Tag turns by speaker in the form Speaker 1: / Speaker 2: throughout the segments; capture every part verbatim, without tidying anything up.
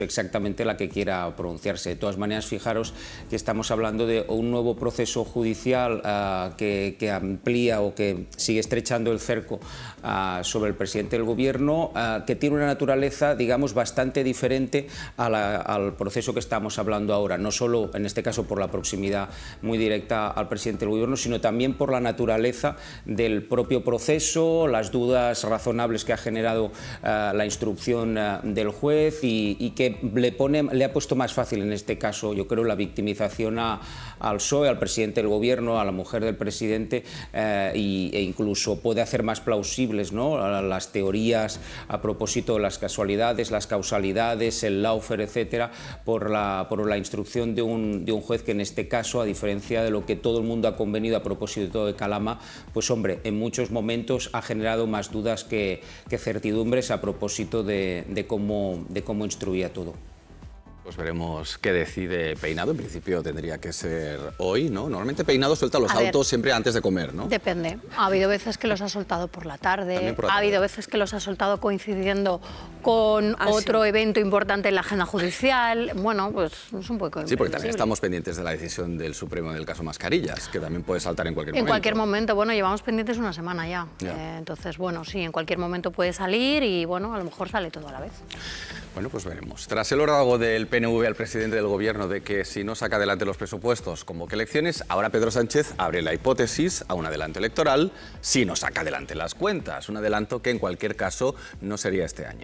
Speaker 1: exactamente la que quiera pronunciarse. De todas maneras, fijaros que estamos hablando de un nuevo proceso judicial uh, que, que amplía o que sigue estrechando el cerco uh, sobre el presidente del gobierno, uh, que tiene una naturaleza, digamos, bastante diferente a la, al proceso que estamos hablando ahora, no solo en este caso por la proximidad muy directa al presidente del gobierno, sino también por la naturaleza del propio proceso, las dudas razonables que ha generado uh, la instrucción uh, del juez y, y que Le, pone, le ha puesto más fácil en este caso, yo creo, la victimización a, al P S O E, al presidente del gobierno, a la mujer del presidente eh, y, e incluso puede hacer más plausibles, ¿no?, las teorías a propósito de las casualidades, las causalidades, el lawfare, etcétera, por la, por la instrucción de un, de un juez que en este caso, a diferencia de lo que todo el mundo ha convenido a propósito de Calama, pues hombre, en muchos momentos ha generado más dudas que, que certidumbres a propósito de, de, cómo, de cómo instruía todo.
Speaker 2: Pues veremos qué decide Peinado. En principio tendría que ser hoy, ¿no? Normalmente Peinado suelta los
Speaker 3: A ver,
Speaker 2: autos siempre antes de comer, ¿no?
Speaker 3: Depende. Ha habido veces que los ha soltado por la tarde,
Speaker 2: por la
Speaker 3: ha
Speaker 2: tarde.
Speaker 3: habido veces que los ha soltado coincidiendo con
Speaker 4: Ah,
Speaker 3: otro
Speaker 4: sí.
Speaker 3: evento importante en la agenda judicial. Bueno, pues es un poco
Speaker 2: Sí, porque también
Speaker 3: imprevisible.
Speaker 2: estamos pendientes de la decisión del Supremo del caso Mascarillas, que también puede saltar en cualquier
Speaker 3: En
Speaker 2: momento.
Speaker 3: cualquier momento, bueno, llevamos pendientes una semana ya.
Speaker 2: Ya.
Speaker 3: Eh, entonces, bueno, sí, en cualquier momento puede salir y, bueno, a lo mejor sale todo a la vez.
Speaker 2: Bueno, pues veremos. Tras el órdago del P N V al presidente del Gobierno de que si no saca adelante los presupuestos convoque elecciones, ahora Pedro Sánchez abre la hipótesis a un adelanto electoral si no saca adelante las cuentas. Un adelanto que en cualquier caso no sería este año.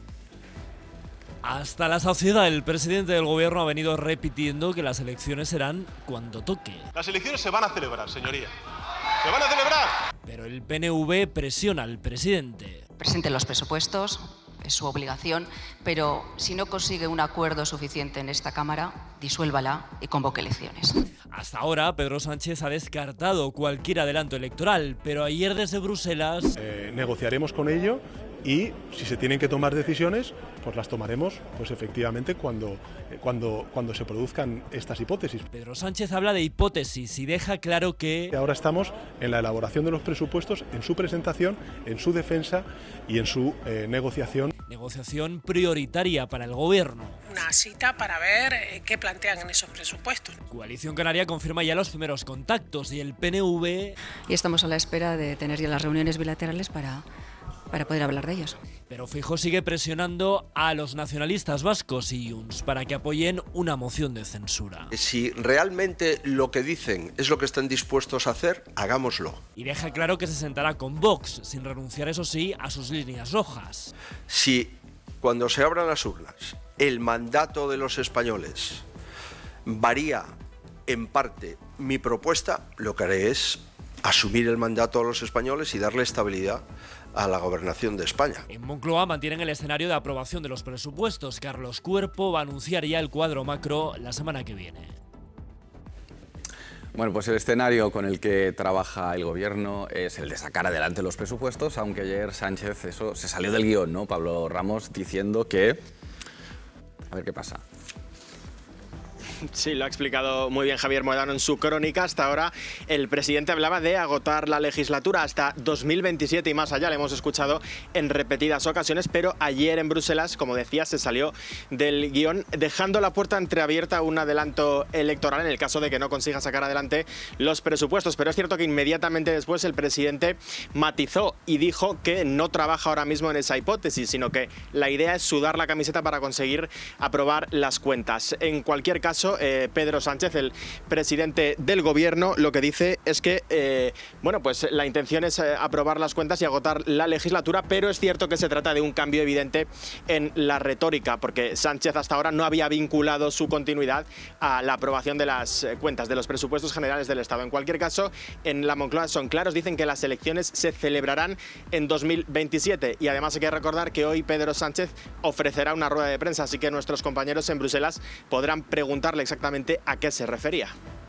Speaker 5: Hasta la saciedad, el presidente del gobierno ha venido repitiendo que las elecciones serán cuando toque.
Speaker 6: Las elecciones se van a celebrar, señoría. ¡Se van a celebrar!
Speaker 5: Pero el P N V presiona al presidente.
Speaker 7: Presente los presupuestos, es su obligación, pero si no consigue un acuerdo suficiente en esta Cámara, disuélvala y convoque elecciones.
Speaker 5: Hasta ahora, Pedro Sánchez ha descartado cualquier adelanto electoral, pero ayer desde Bruselas
Speaker 6: Eh, negociaremos con ello y si se tienen que tomar decisiones, pues las tomaremos, pues efectivamente, cuando, eh, cuando, cuando se produzcan estas hipótesis.
Speaker 5: Pedro Sánchez habla de hipótesis y deja claro que
Speaker 6: Ahora estamos en la elaboración de los presupuestos, en su presentación, en su defensa y en su eh, negociación.
Speaker 5: negociación prioritaria para el gobierno.
Speaker 8: Una cita para ver eh, qué plantean en esos presupuestos.
Speaker 5: Coalición Canaria confirma ya los primeros contactos y el P N V,
Speaker 4: Y estamos a la espera de tener ya las reuniones bilaterales para, para poder hablar de ellos.
Speaker 5: pero Feijóo sigue presionando a los nacionalistas vascos y Junts para que apoyen una moción de censura.
Speaker 9: Si realmente lo que dicen es lo que están dispuestos a hacer, hagámoslo.
Speaker 5: Y deja claro que se sentará con Vox, sin renunciar, eso sí, a sus líneas rojas.
Speaker 9: Si cuando se abran las urnas el mandato de los españoles varía en parte mi propuesta, lo que haré es asumir el mandato de los españoles y darle estabilidad a la gobernación de España.
Speaker 5: En Moncloa mantienen el escenario de aprobación de los presupuestos. Carlos Cuerpo va a anunciar ya el cuadro macro la semana que viene.
Speaker 2: Bueno, pues el escenario con el que trabaja el Gobierno es el de sacar adelante los presupuestos, aunque ayer Sánchez eso se salió del guión, ¿no? Pablo Ramos diciendo que... A ver qué pasa.
Speaker 10: Sí, lo ha explicado muy bien Javier Moedano en su crónica. Hasta ahora el presidente hablaba de agotar la legislatura hasta dos mil veintisiete y más allá. Le hemos escuchado en repetidas ocasiones, pero ayer en Bruselas, como decía, se salió del guión, dejando la puerta entreabierta a un adelanto electoral en el caso de que no consiga sacar adelante los presupuestos. Pero es cierto que inmediatamente después el presidente matizó y dijo que no trabaja ahora mismo en esa hipótesis, sino que la idea es sudar la camiseta para conseguir aprobar las cuentas. En cualquier caso, Eh, Pedro Sánchez, el presidente del gobierno, lo que dice es que eh, bueno, pues la intención es eh, aprobar las cuentas y agotar la legislatura, pero es cierto que se trata de un cambio evidente en la retórica, porque Sánchez hasta ahora no había vinculado su continuidad a la aprobación de las eh, cuentas, de los presupuestos generales del Estado. En cualquier caso, en la Moncloa son claros, dicen que las elecciones se celebrarán en dos mil veintisiete y además hay que recordar que hoy Pedro Sánchez ofrecerá una rueda de prensa, así que nuestros compañeros en Bruselas podrán preguntarle exactamente a qué se refería.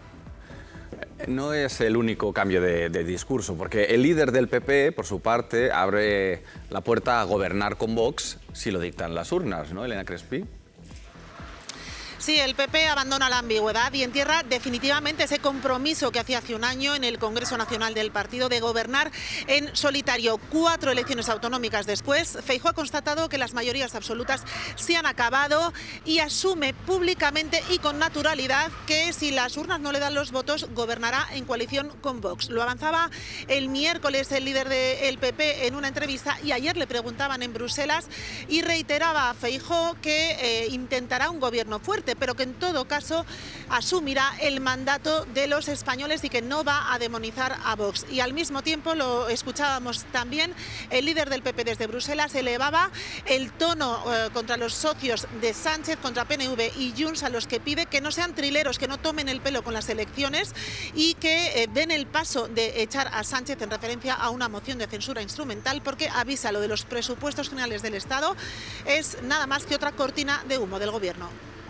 Speaker 2: No es el único cambio de, de discurso, porque el líder del P P, por su parte, abre la puerta a gobernar con Vox si lo dictan las urnas, ¿no, Elena Crespi?
Speaker 8: Sí, el P P abandona la ambigüedad y entierra definitivamente ese compromiso que hacía hace un año en el Congreso Nacional del partido de gobernar en solitario. Cuatro elecciones autonómicas después, Feijóo ha constatado que las mayorías absolutas se han acabado y asume públicamente y con naturalidad que si las urnas no le dan los votos, gobernará en coalición con Vox. Lo avanzaba el miércoles el líder del P P en una entrevista y ayer le preguntaban en Bruselas y reiteraba a Feijóo que eh, intentará un gobierno fuerte, pero que en todo caso asumirá el mandato de los españoles y que no va a demonizar a Vox. Y al mismo tiempo, lo escuchábamos también, el líder del P P desde Bruselas elevaba el tono eh, contra los socios de Sánchez, contra P N V y Junts, a los que pide que no sean trileros, que no tomen el pelo con las elecciones y que eh, den el paso de echar a Sánchez en referencia a una moción de censura instrumental, porque avisa, lo de los presupuestos generales del Estado es nada más que otra cortina de humo del gobierno.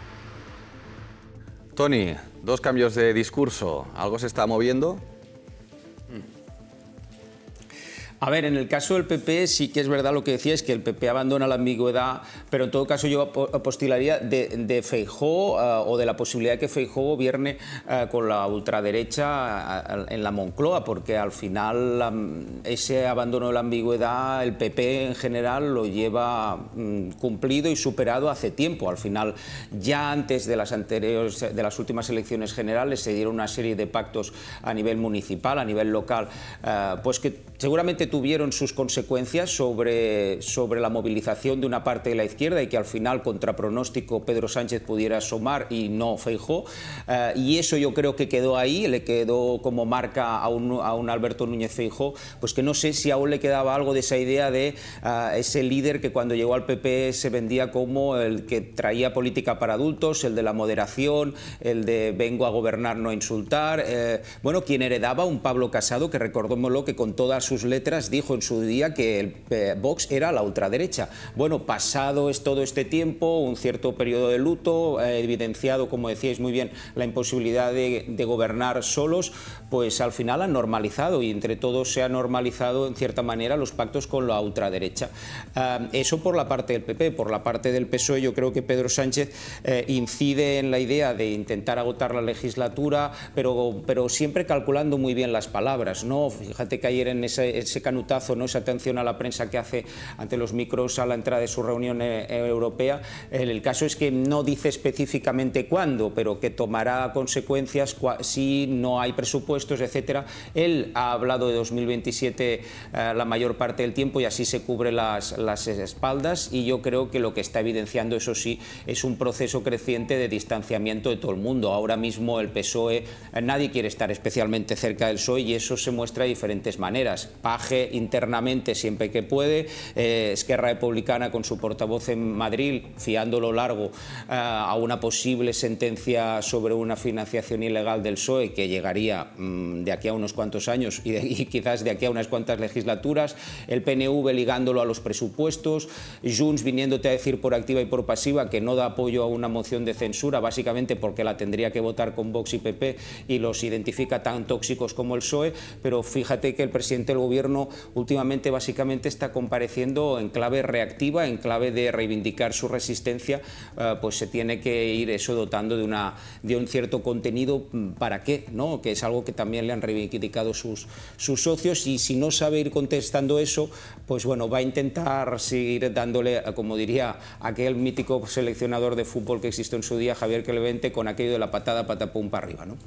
Speaker 2: Toni, dos cambios de discurso. ¿Algo se está moviendo?
Speaker 1: A ver, en el caso del P P sí que es verdad lo que decía, es que el P P abandona la ambigüedad, pero en todo caso yo apostilaría de, de Feijóo uh, o de la posibilidad de que Feijóo gobierne uh, con la ultraderecha uh, en la Moncloa, porque al final um, ese abandono de la ambigüedad el P P en general lo lleva um, cumplido y superado hace tiempo. Al final, ya antes de las anteriores, de las últimas elecciones generales se dieron una serie de pactos a nivel municipal, a nivel local, uh, pues que seguramente tuvieron sus consecuencias sobre, sobre la movilización de una parte de la izquierda y que al final, contra pronóstico, Pedro Sánchez pudiera asomar y no Feijóo. Uh, y eso yo creo que quedó ahí, le quedó como marca a un, a un Alberto Núñez Feijóo, pues que no sé si aún le quedaba algo de esa idea de uh, ese líder que cuando llegó al P P se vendía como el que traía política para adultos, el de la moderación, el de vengo a gobernar, no a insultar. Eh, bueno, quien heredaba un Pablo Casado que, recordémoslo, que con todas sus letras dijo en su día que el eh, Vox era la ultraderecha. Bueno, pasado es todo este tiempo, un cierto periodo de luto, eh, evidenciado, como decíais muy bien, la imposibilidad de, de gobernar solos, pues al final han normalizado y entre todos se ha normalizado en cierta manera los pactos con la ultraderecha. Eh, eso por la parte del P P. Por la parte del P S O E yo creo que Pedro Sánchez eh, incide en la idea de intentar agotar la legislatura, pero, pero siempre calculando muy bien las palabras, ¿no? Fíjate que ayer en ese, ese canutazo, ¿no?, esa atención a la prensa que hace ante los micros a la entrada de su reunión eh, europea, el, el caso es que no dice específicamente cuándo, pero que tomará consecuencias si no hay presupuestos, etcétera. Él ha hablado de dos mil veintisiete eh, la mayor parte del tiempo y así se cubre las, las espaldas, y yo creo que lo que está evidenciando, eso sí, es un proceso creciente de distanciamiento de todo el mundo. Ahora mismo el P S O E, eh, nadie quiere estar especialmente cerca del P S O E y eso se muestra de diferentes maneras. Paje internamente siempre que puede, eh, Esquerra Republicana con su portavoz en Madrid fiándolo largo eh, a una posible sentencia sobre una financiación ilegal del P S O E que llegaría mmm, de aquí a unos cuantos años y, de, y quizás de aquí a unas cuantas legislaturas, el P N V ligándolo a los presupuestos, Junts viniéndote a decir por activa y por pasiva que no da apoyo a una moción de censura, básicamente porque la tendría que votar con Vox y P P y los identifica tan tóxicos como el P S O E, pero fíjate que el presidente del gobierno últimamente básicamente está compareciendo en clave reactiva, en clave de reivindicar su resistencia, uh, pues se tiene que ir eso dotando de, una, de un cierto contenido. ¿Para qué? ¿No? Que es algo que también le han reivindicado sus, sus socios, y si no sabe ir contestando eso, pues bueno, va a intentar seguir dándole, como diría aquel mítico seleccionador de fútbol que existió en su día, Javier Clemente, con aquello de la patada patapum para arriba, ¿no?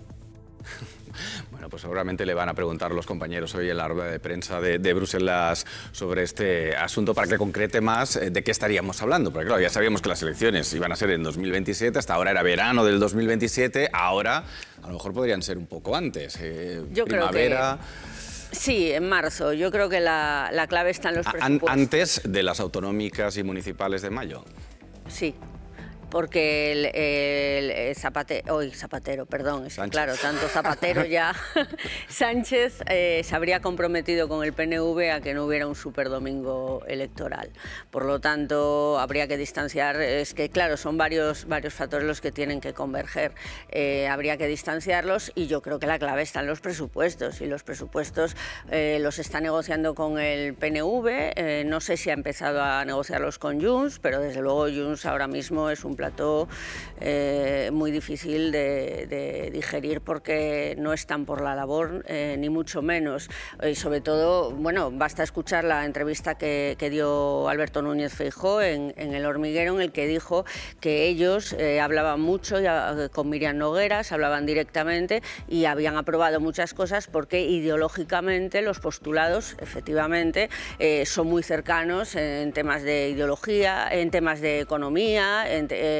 Speaker 2: Bueno, pues seguramente le van a preguntar los compañeros hoy en la rueda de prensa de, de Bruselas sobre este asunto para que concrete más de qué estaríamos hablando. Porque claro, ya sabíamos que las elecciones iban a ser en dos mil veintisiete, hasta ahora era verano del dos mil veintisiete, ahora a lo mejor podrían ser un poco antes, eh,
Speaker 11: Yo
Speaker 2: primavera...
Speaker 11: Creo que... Sí, en marzo. Yo creo que la, la clave está en los presupuestos.
Speaker 2: Antes de las autonómicas y municipales de mayo.
Speaker 11: Sí. Porque el, el, el Zapatero, hoy Zapatero, perdón, es, claro, tanto Zapatero ya, Sánchez eh, se habría comprometido con el P N V a que no hubiera un superdomingo electoral. Por lo tanto, habría que distanciar, es que claro, son varios, varios factores los que tienen que converger. Eh, habría que distanciarlos y yo creo que la clave está en los presupuestos, y los presupuestos eh, los está negociando con el P N V, eh, no sé si ha empezado a negociarlos con Junts, pero desde luego Junts ahora mismo es un plan plató eh, muy difícil de, de digerir porque no están por la labor, eh, ni mucho menos. Y sobre todo, bueno, basta escuchar la entrevista que, que dio Alberto Núñez Feijóo en, en El Hormiguero, en el que dijo que ellos eh, hablaban mucho ya, con Míriam Nogueras, hablaban directamente y habían aprobado muchas cosas porque ideológicamente los postulados efectivamente eh, son muy cercanos en temas de ideología, en temas de economía, en, eh,